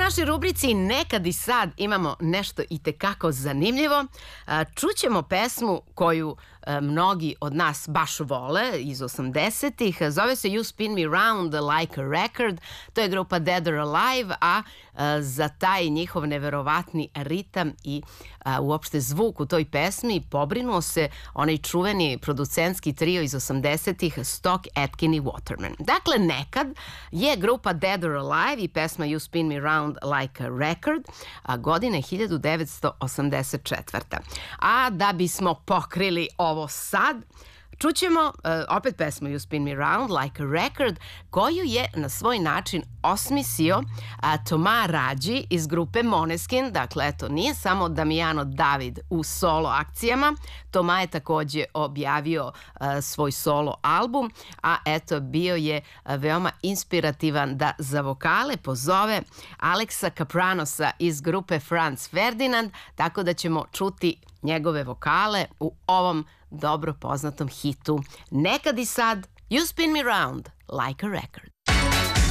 našoj rubrici Nekad i sad imamo nešto itekako zanimljivo. Čućemo pesmu koju mnogi od nas baš vole iz 80-ih. Zove se You Spin Me Round Like a Record. To je grupa Dead or Alive, a za taj njihov neverovatni ritam i uopšte zvuk u toj pesmi pobrinuo se onaj čuveni producentski trio iz 80-ih Stock, Aitken i Waterman. Dakle, Nekad je grupa Dead or Alive i pesma You Spin Me Round Like a Record, godine 1984. A da bismo pokrili ovo sad, čućemo opet pesmu You Spin Me Round Like a Record, koju je na svoj način osmislio Toma Raggi iz grupe Måneskin. Dakle, eto, nije samo Damiano David u solo akcijama, Toma je takođe objavio svoj solo album, a eto, bio je veoma inspirativan da za vokale pozove Alexa Kapranosa iz grupe Franz Ferdinand, tako da ćemo čuti njegove vokale u ovom dobro poznatom hitu Nekad i sad, You Spin Me Round Like a Record.